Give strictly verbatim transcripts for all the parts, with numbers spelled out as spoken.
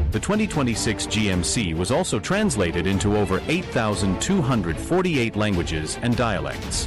The twenty twenty-six G M C was also translated into over eight thousand two hundred forty-eight languages and dialects.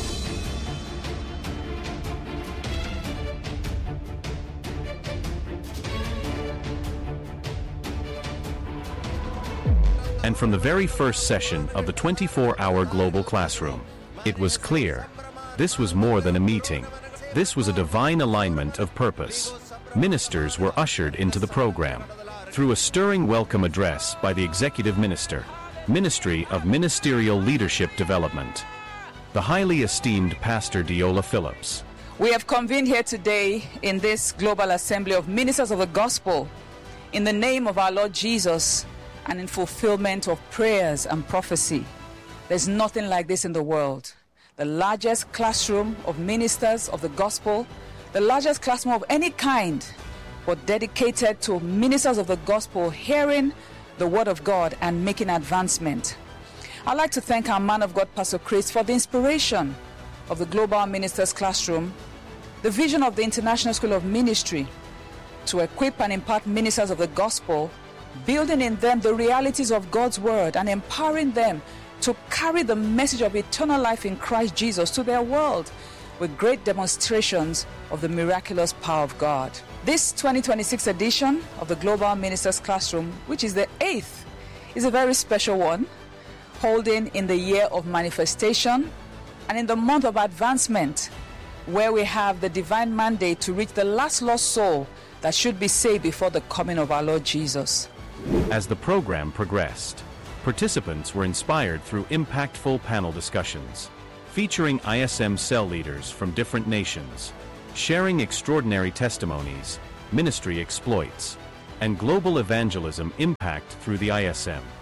And from the very first session of the twenty-four hour Global Classroom, it was clear, this was more than a meeting. This was a divine alignment of purpose. Ministers were ushered into the program through a stirring welcome address by the Executive Minister, Ministry of Ministerial Leadership Development, the highly esteemed Pastor Diola Phillips. We have convened here today in this Global Assembly of Ministers of the Gospel in the name of our Lord Jesus and in fulfillment of prayers and prophecy. There's nothing like this in the world. The largest classroom of ministers of the gospel, the largest classroom of any kind, but dedicated to ministers of the gospel hearing the word of God and making advancement. I'd like to thank our man of God, Pastor Chris, for the inspiration of the Global Ministers Classroom, the vision of the International School of Ministry to equip and impart ministers of the gospel, building in them the realities of God's word and empowering them to carry the message of eternal life in Christ Jesus to their world with great demonstrations of the miraculous power of God. This twenty twenty-six edition of the Global Ministers Classroom, which is the eighth, is a very special one, holding in the year of manifestation and in the month of advancement, where we have the divine mandate to reach the last lost soul that should be saved before the coming of our Lord Jesus. As the program progressed, participants were inspired through impactful panel discussions, featuring I S M cell leaders from different nations, sharing extraordinary testimonies, ministry exploits, and global evangelism impact through the I S M.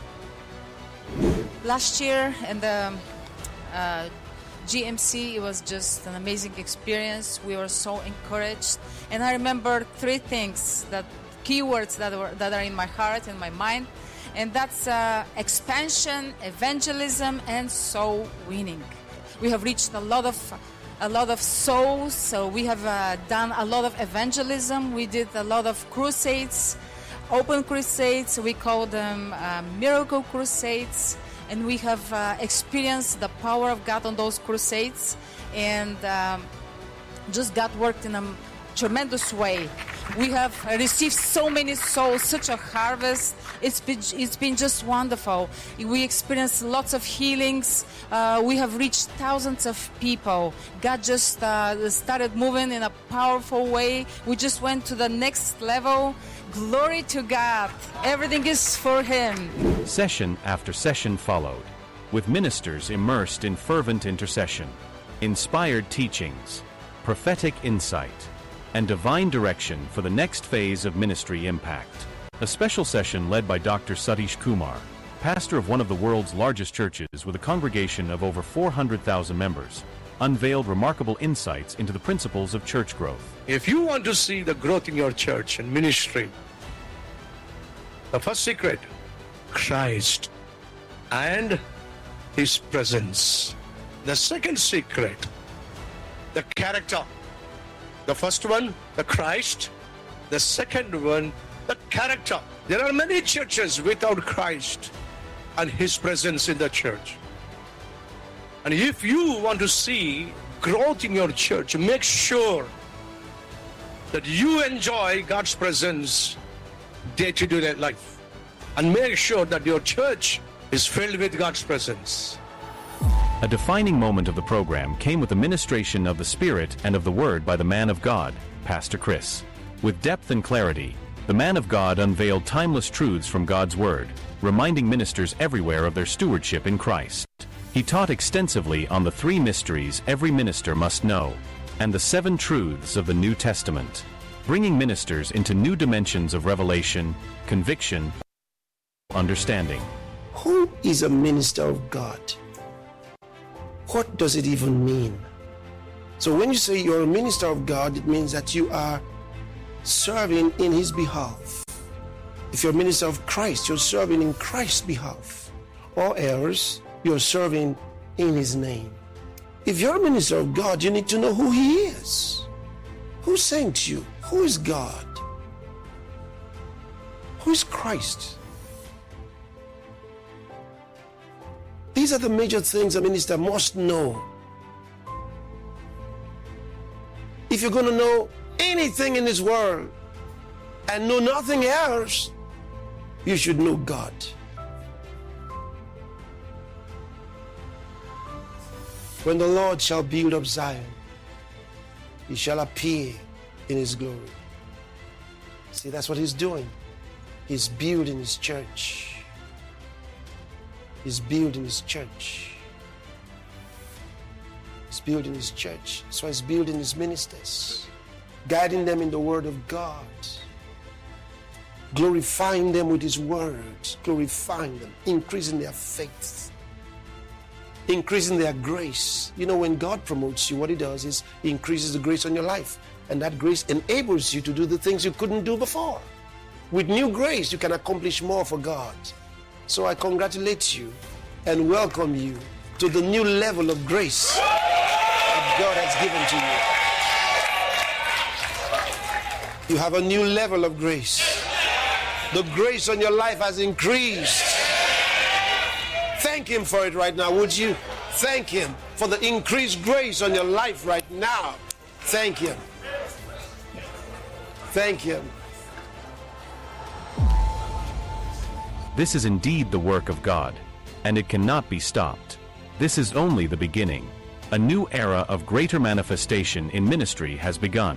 Last year in the uh, G M C, it was just an amazing experience. We were so encouraged. And I remember three things, that keywords that, were, that are in my heart and my mind. And that's uh, expansion, evangelism, and soul winning. We have reached a lot of a lot of souls. So we have uh, done a lot of evangelism. We did a lot of crusades, open crusades. We call them uh, miracle crusades. And we have uh, experienced the power of God on those crusades. And um, just God worked in a tremendous way. We have received so many souls, such a harvest. It's been, it's been just wonderful. We experienced lots of healings. Uh, we have reached thousands of people. God just uh, started moving in a powerful way. We just went to the next level. Glory to God. Everything is for Him. Session after session followed, with ministers immersed in fervent intercession, inspired teachings, prophetic insight, and divine direction for the next phase of ministry impact. A special session led by Doctor Satish Kumar, pastor of one of the world's largest churches with a congregation of over four hundred thousand members, unveiled remarkable insights into the principles of church growth. If you want to see the growth in your church and ministry, the first secret, Christ and His presence. The second secret, the character. The first one, the Christ. The second one, the character. There are many churches without Christ and His presence in the church. And if you want to see growth in your church, make sure that you enjoy God's presence day-to-day life. And make sure that your church is filled with God's presence. A defining moment of the program came with the ministration of the Spirit and of the Word by the man of God, Pastor Chris. With depth and clarity, the man of God unveiled timeless truths from God's Word, reminding ministers everywhere of their stewardship in Christ. He taught extensively on the three mysteries every minister must know, and the seven truths of the New Testament, bringing ministers into new dimensions of revelation, conviction, understanding. Who is a minister of God? What does it even mean? So when you say you're a minister of God, it means that you are serving in His behalf. If you're a minister of Christ, you're serving in Christ's behalf. Or else, you're serving in His name. If you're a minister of God, you need to know who He is. Who sent you? Who is God? Who is Christ? These are the major things a minister must know. If you're going to know anything in this world and know nothing else, you should know God. When the Lord shall build up Zion, he shall appear in his glory. See, that's what he's doing. He's building his church. He's building his church. He's building his church. So he's building his ministers, guiding them in the word of God, glorifying them with his words, glorifying them, increasing their faith, increasing their grace. You know, when God promotes you, what he does is he increases the grace on your life. And that grace enables you to do the things you couldn't do before. With new grace, you can accomplish more for God. So I congratulate you and welcome you to the new level of grace that God has given to you. You have a new level of grace. The grace on your life has increased. Thank him for it right now, would you? Thank him for the increased grace on your life right now. Thank him. Thank him. This is indeed the work of God, and it cannot be stopped. This is only the beginning. A new era of greater manifestation in ministry has begun.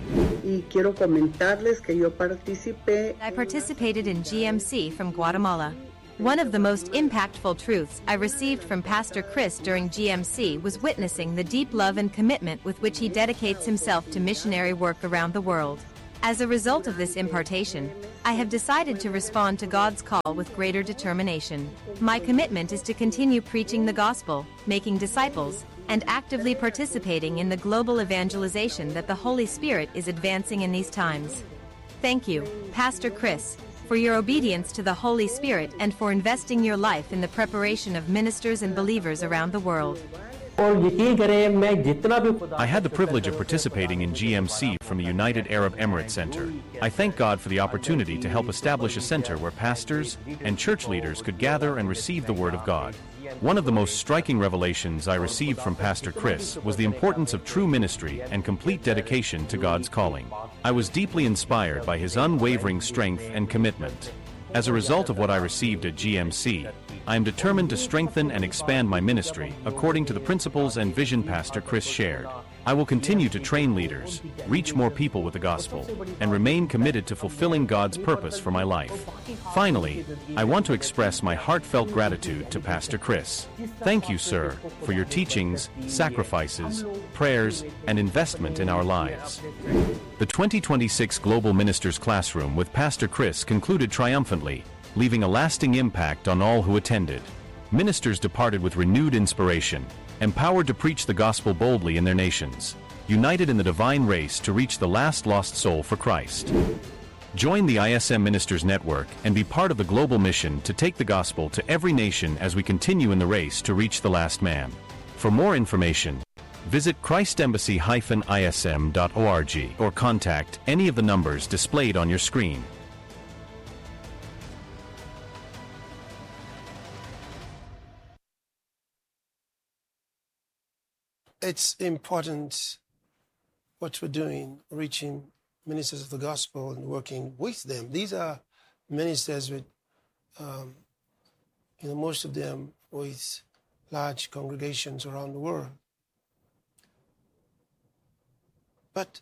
I participated in G M C from Guatemala. One of the most impactful truths I received from Pastor Chris during G M C was witnessing the deep love and commitment with which he dedicates himself to missionary work around the world. As a result of this impartation, I have decided to respond to God's call with greater determination. My commitment is to continue preaching the gospel, making disciples, and actively participating in the global evangelization that the Holy Spirit is advancing in these times. Thank you, Pastor Chris, for your obedience to the Holy Spirit and for investing your life in the preparation of ministers and believers around the world. I had the privilege of participating in G M C from the United Arab Emirates Center. I thank God for the opportunity to help establish a center where pastors and church leaders could gather and receive the Word of God. One of the most striking revelations I received from Pastor Chris was the importance of true ministry and complete dedication to God's calling. I was deeply inspired by his unwavering strength and commitment. As a result of what I received at G M C, I am determined to strengthen and expand my ministry according to the principles and vision Pastor Chris shared. I will continue to train leaders, reach more people with the gospel, and remain committed to fulfilling God's purpose for my life. Finally, I want to express my heartfelt gratitude to Pastor Chris. Thank you, sir, for your teachings, sacrifices, prayers, and investment in our lives. The twenty twenty-six Global Ministers Classroom with Pastor Chris concluded triumphantly, leaving a lasting impact on all who attended. Ministers departed with renewed inspiration, empowered to preach the gospel boldly in their nations, united in the divine race to reach the last lost soul for Christ. Join the I S M Ministers Network and be part of the global mission to take the gospel to every nation as we continue in the race to reach the last man. For more information, visit christ embassy dash I S M dot org or contact any of the numbers displayed on your screen. It's important what we're doing, reaching ministers of the gospel and working with them. These are ministers with, um, you know, most of them with large congregations around the world. But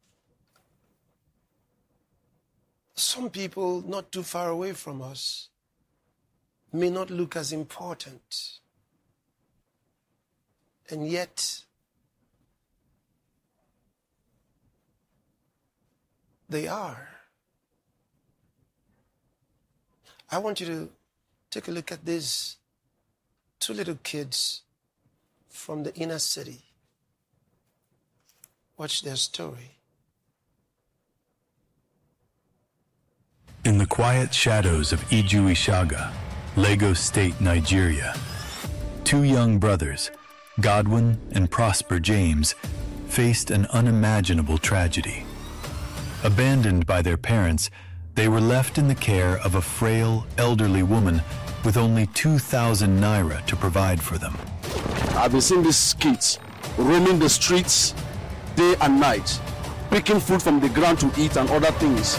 some people not too far away from us may not look as important. And yet, they are. I want you to take a look at these two little kids from the inner city. Watch their story. In the quiet shadows of Iju Ishaga, Lagos State, Nigeria, two young brothers, Godwin and Prosper James, faced an unimaginable tragedy. Abandoned by their parents, They were left in the care of a frail, elderly woman with only two thousand naira to provide for them. I've been seeing these kids roaming the streets day and night, picking food from the ground to eat and other things.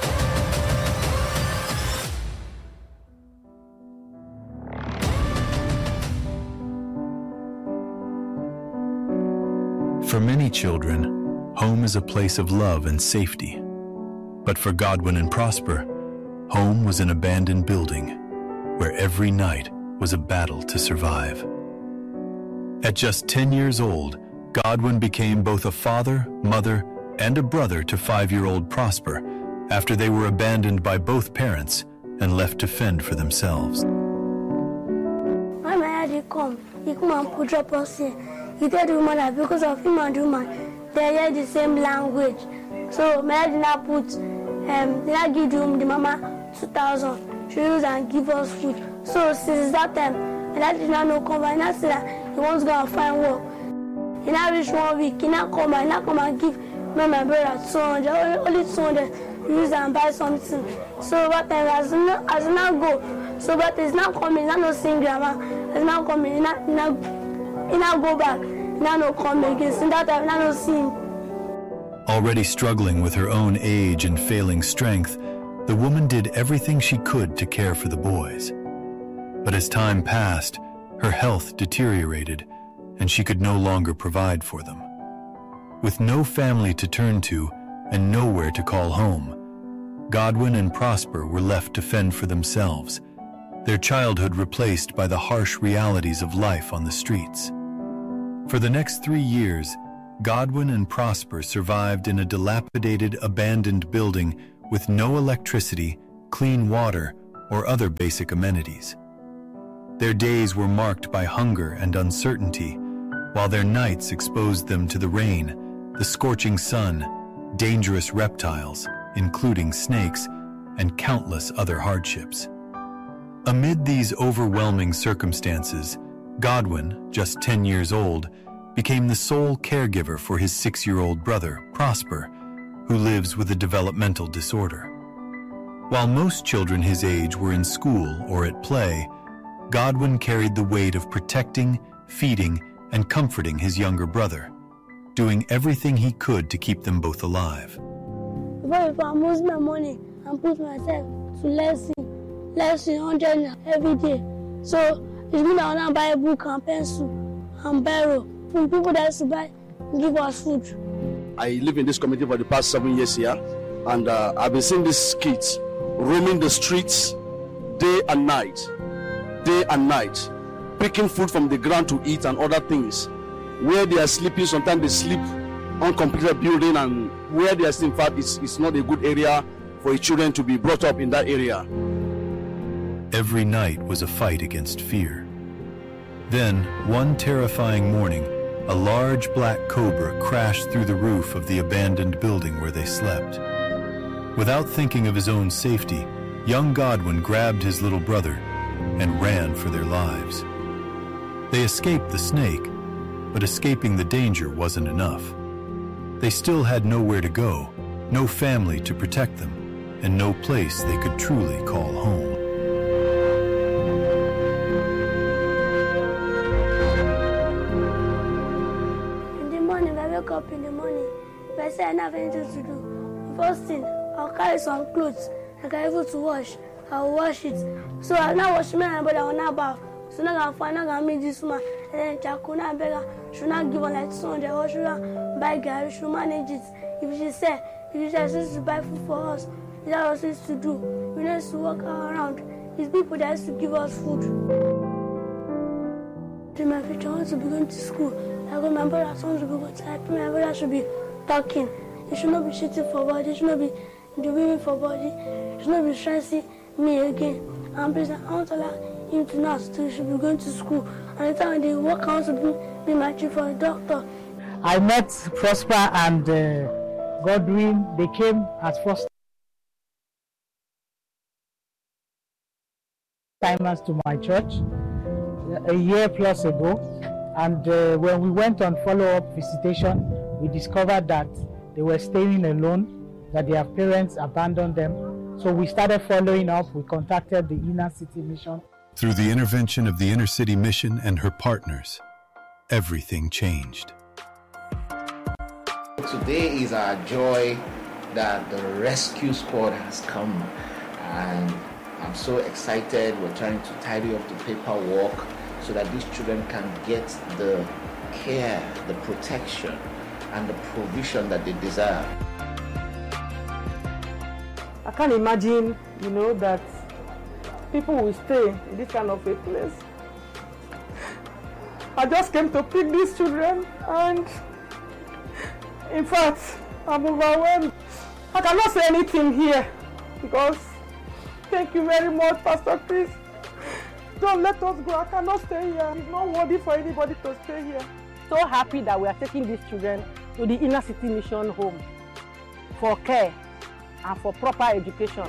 For many children, home is a place of love and safety. But for Godwin and Prosper, home was an abandoned building where every night was a battle to survive. At just ten years old, Godwin became both a father, mother, and a brother to five-year-old Prosper after they were abandoned by both parents and left to fend for themselves. When my dad come, he come and put up us here. He tell the woman that because of him and the woman, they hear the same language. So my dad did not put, um, did not give the, the mama two thousand. She used and give us food. So since that time, my dad did not know come and not say that he wants to go and find work. He not reach one week, he not come and not come and give me my brother two hundred, only, only two hundred. He use and buy something. So that time as not as not go. So but it's not coming, it's not seeing grandma. It's not coming, he not, not He now go back, he now no come again. Since that time, he now no see him. Already struggling with her own age and failing strength, the woman did everything she could to care for the boys. But as time passed, her health deteriorated, and she could no longer provide for them. With no family to turn to and nowhere to call home, Godwin and Prosper were left to fend for themselves, their childhood replaced by the harsh realities of life on the streets. For the next three years, Godwin and Prosper survived in a dilapidated, abandoned building with no electricity, clean water, or other basic amenities. Their days were marked by hunger and uncertainty, while their nights exposed them to the rain, the scorching sun, dangerous reptiles, including snakes, and countless other hardships. Amid these overwhelming circumstances, Godwin, just ten years old, became the sole caregiver for his six-year-old brother, Prosper, who lives with a developmental disorder. While most children his age were in school or at play, Godwin carried the weight of protecting, feeding, and comforting his younger brother, doing everything he could to keep them both alive. If I lose my money and put myself to lesson, lesson one hundred every day. So it's mean I want to buy a book and pencil and barrel from people that used to buy give us food. I live in this community for the past seven years here, and uh, I've been seeing these kids roaming the streets day and night, day and night, picking food from the ground to eat and other things. Where they are sleeping, sometimes they sleep on completed building, and where they are still, in fact, it's, it's not a good area for children to be brought up in that area. Every night was a fight against fear. Then, one terrifying morning, a large black cobra crashed through the roof of the abandoned building where they slept. Without thinking of his own safety, young Godwin grabbed his little brother and ran for their lives. They escaped the snake, but escaping the danger wasn't enough. They still had nowhere to go, no family to protect them, and no place they could truly call home. In the morning, when I wake up in the morning, if I say I don't have anything to do, first thing, I'll carry some clothes, I can able to wash, I'll wash it. So I'll not wash my but I will not bath. So now I'm fine, I'm going to meet this woman, and then Chakuna beggar, should not give her like two hundred, or should not buy Gary, should manage it. If she said, if she says to buy food for us, it's what us used to do. We need to walk around. It's people that used to give us food. In my future, I want to be going to school. I got my brother wants to be going to I think my brother should be talking. He should not be shitting for body. He should not be doing me for body. He should not be stressing me again. And please, I want to allow him to know too. He should be going to school. And the time when they work, I want to be, be my chief for a doctor. I met Prosper and uh, Godwin. They came at first timers to my church a year plus ago, and uh, when we went on follow-up visitation, we discovered that they were staying alone, that their parents abandoned them, So we started following up. We contacted the Inner City Mission. Through the intervention of the Inner City Mission and her partners, everything changed. Today is our joy that the rescue squad has come, and I'm so excited. We're trying to tidy up the paperwork so that these children can get the care, the protection, and the provision that they deserve. I can't imagine, you know, that people will stay in this kind of a place. I just came to pick these children, and in fact, I'm overwhelmed. I cannot say anything here because thank you very much, Pastor Chris. Don't let us go. I cannot stay here. It's not worthy for anybody to stay here. So happy that we are taking these children to the Inner City Mission home for care and for proper education.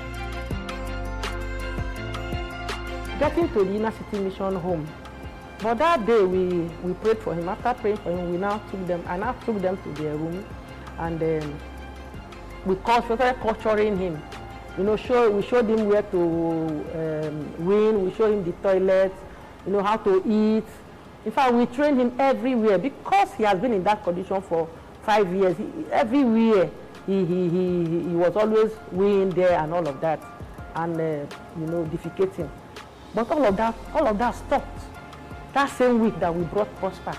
Getting to the Inner City Mission home. But that day we, we prayed for him. After praying for him, we now took them, I now took them to their room, and um, we started culturing him. You know, show, we showed him where to um, win, we showed him the toilet, you know, how to eat. In fact, we trained him everywhere because he has been in that condition for five years. He, everywhere he, he, he, he was always weighing there and all of that, and, uh, you know, defecating. But all of that, all of that stopped. That same week that we brought Prosper,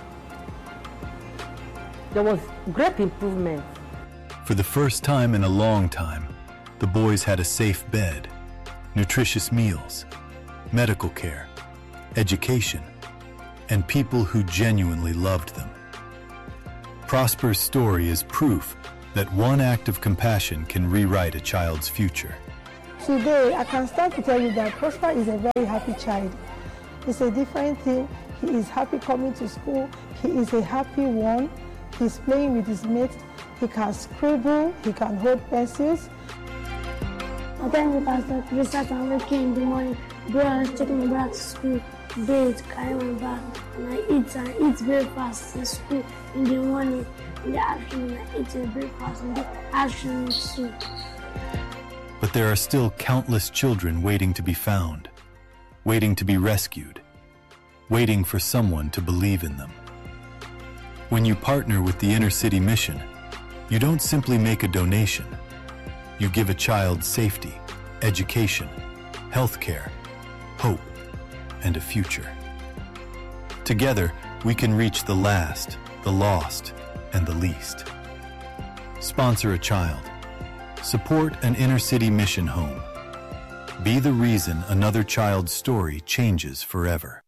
there was great improvement. For the first time in a long time, the boys had a safe bed, nutritious meals, medical care, education, and people who genuinely loved them. Prosper's story is proof that one act of compassion can rewrite a child's future. Today, I can start to tell you that Prosper is a very happy child. It's a different thing. He is happy coming to school. He is a happy one. He's playing with his mates. He can scribble. He can hold pencils. I thank you, Pastor Chris, that I'm waking in the morning. Bro, I was taking my back to school. Bathe, carry my bag, and I eat and eat breakfast in school in the morning. In the afternoon, I eat a breakfast in the afternoon too. But there are still countless children waiting to be found, waiting to be rescued, waiting for someone to believe in them. When you partner with the Inner City Mission, you don't simply make a donation. You give a child safety, education, health care, hope, and a future. Together, we can reach the last, the lost, and the least. Sponsor a child. Support an Inner City Mission home. Be the reason another child's story changes forever.